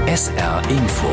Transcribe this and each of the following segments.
SR Info.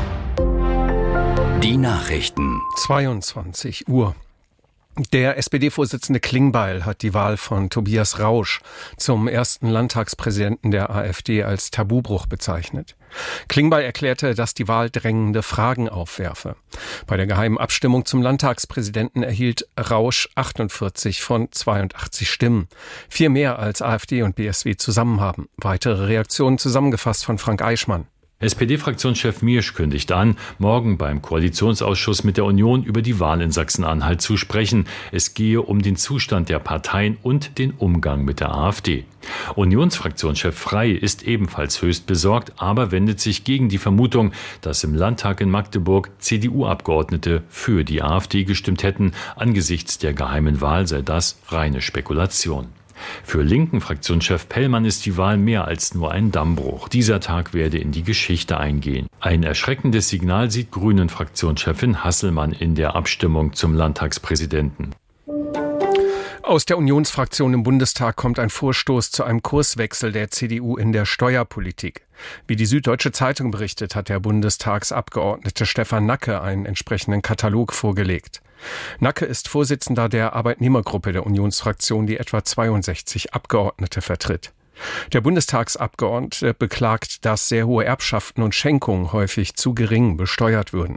Die Nachrichten. 22 Uhr. Der SPD-Vorsitzende Klingbeil hat die Wahl von Tobias Rausch zum ersten Landtagspräsidenten der AfD als Tabubruch bezeichnet. Klingbeil erklärte, dass die Wahl drängende Fragen aufwerfe. Bei der geheimen Abstimmung zum Landtagspräsidenten erhielt Rausch 48 von 82 Stimmen. 4 mehr als AfD und BSW zusammen haben. Weitere Reaktionen zusammengefasst von Frank Eichmann. SPD-Fraktionschef Miersch kündigt an, morgen beim Koalitionsausschuss mit der Union über die Wahl in Sachsen-Anhalt zu sprechen. Es gehe um den Zustand der Parteien und den Umgang mit der AfD. Unionsfraktionschef Frey ist ebenfalls höchst besorgt, aber wendet sich gegen die Vermutung, dass im Landtag in Magdeburg CDU-Abgeordnete für die AfD gestimmt hätten. Angesichts der geheimen Wahl sei das reine Spekulation. Für linken Fraktionschef Pellmann ist die Wahl mehr als nur ein Dammbruch. Dieser Tag werde in die Geschichte eingehen. Ein erschreckendes Signal sieht Grünen-Fraktionschefin Hasselmann in der Abstimmung zum Landtagspräsidenten. Aus der Unionsfraktion im Bundestag kommt ein Vorstoß zu einem Kurswechsel der CDU in der Steuerpolitik. Wie die Süddeutsche Zeitung berichtet, hat der Bundestagsabgeordnete Stefan Nacke einen entsprechenden Katalog vorgelegt. Nacke ist Vorsitzender der Arbeitnehmergruppe der Unionsfraktion, die etwa 62 Abgeordnete vertritt. Der Bundestagsabgeordnete beklagt, dass sehr hohe Erbschaften und Schenkungen häufig zu gering besteuert würden.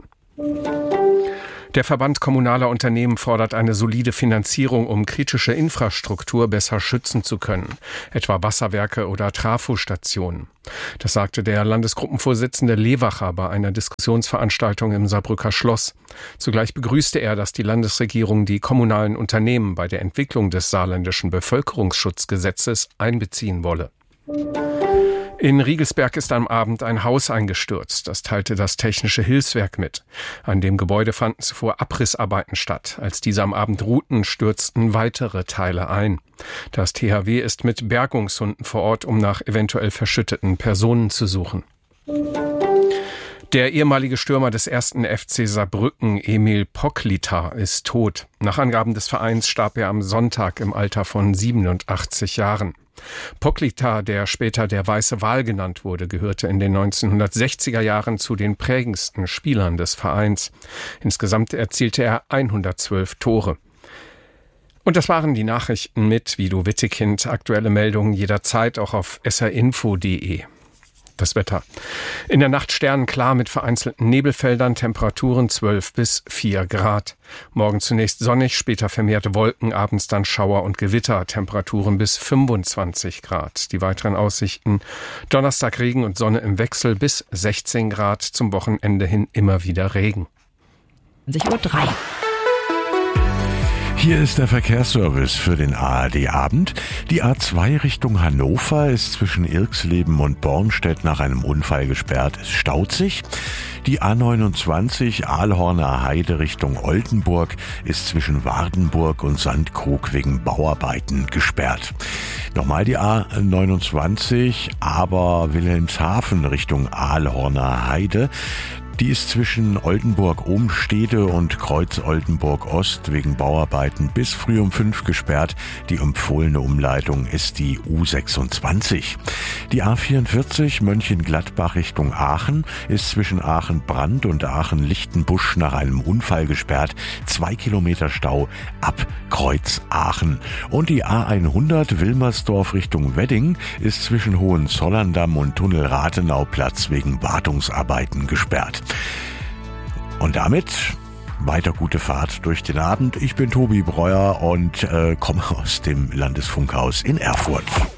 Der Verband kommunaler Unternehmen fordert eine solide Finanzierung, um kritische Infrastruktur besser schützen zu können, etwa Wasserwerke oder Trafostationen. Das sagte der Landesgruppenvorsitzende Lewacher bei einer Diskussionsveranstaltung im Saarbrücker Schloss. Zugleich begrüßte er, dass die Landesregierung die kommunalen Unternehmen bei der Entwicklung des saarländischen Bevölkerungsschutzgesetzes einbeziehen wolle. In Riegelsberg ist am Abend ein Haus eingestürzt. Das teilte das Technische Hilfswerk mit. An dem Gebäude fanden zuvor Abrissarbeiten statt. Als diese am Abend ruhten, stürzten weitere Teile ein. Das THW ist mit Bergungshunden vor Ort, um nach eventuell verschütteten Personen zu suchen. Der ehemalige Stürmer des 1. FC Saarbrücken, Emil Poklita, ist tot. Nach Angaben des Vereins starb er am Sonntag im Alter von 87 Jahren. Poklita, der später der Weiße Wal genannt wurde, gehörte in den 1960er Jahren zu den prägendsten Spielern des Vereins. Insgesamt erzielte er 112 Tore. Und das waren die Nachrichten mit Guido Wittekind. Aktuelle Meldungen jederzeit auch auf srinfo.de. Das Wetter. In der Nacht sternenklar mit vereinzelten Nebelfeldern, Temperaturen 12 bis 4 Grad. Morgen zunächst sonnig, später vermehrte Wolken, abends dann Schauer und Gewitter, Temperaturen bis 25 Grad. Die weiteren Aussichten: Donnerstag Regen und Sonne im Wechsel bis 16 Grad, zum Wochenende hin immer wieder Regen. 20:03 Uhr. Hier ist der Verkehrsservice für den ARD-Abend. Die A2 Richtung Hannover ist zwischen Irxleben und Bornstedt nach einem Unfall gesperrt. Es staut sich. Die A29 Aalhorner Heide Richtung Oldenburg ist zwischen Wardenburg und Sandkrug wegen Bauarbeiten gesperrt. Nochmal die A29 aber Wilhelmshaven Richtung Aalhorner Heide. Die ist zwischen Oldenburg-Ohmstede und Kreuz-Oldenburg-Ost wegen Bauarbeiten bis früh um 5 gesperrt. Die empfohlene Umleitung ist die U26. Die A44 Mönchengladbach Richtung Aachen ist zwischen Aachen-Brand und Aachen-Lichtenbusch nach einem Unfall gesperrt. 2 Kilometer Stau ab Kreuz Aachen. Und die A100 Wilmersdorf Richtung Wedding ist zwischen Hohenzollern-Damm und Tunnel Rathenauplatz wegen Wartungsarbeiten gesperrt. Und damit weiter gute Fahrt durch den Abend. Ich bin Tobi Breuer und komme aus dem Landesfunkhaus in Erfurt.